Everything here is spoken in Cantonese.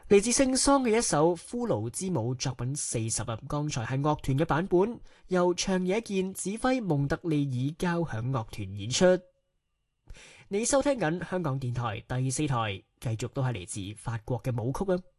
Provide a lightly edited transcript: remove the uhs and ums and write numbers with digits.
嚟自聖桑嘅一首骷髏之舞作品40啊，剛才係樂團嘅版本，由長野健指揮蒙特利爾交響樂團演出。你收聽緊香港電台第4台，繼續都係嚟自法國嘅舞曲啊！